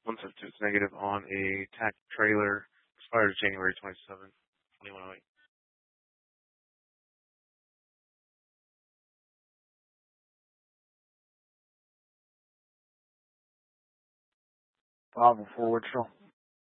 172 is negative on a TAC trailer. Expires January 27th, 2108. Bravo for Wichita.